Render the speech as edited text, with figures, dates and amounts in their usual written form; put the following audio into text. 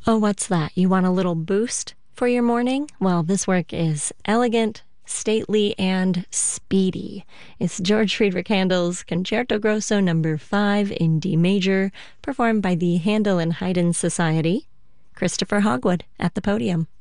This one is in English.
Oh, what's that? You want a little boost for your morning? Well, this work is elegant, stately, and speedy. It's George Friedrich Handel's Concerto Grosso Number 5 in D major, performed by the Handel and Haydn Society. Christopher Hogwood at the podium.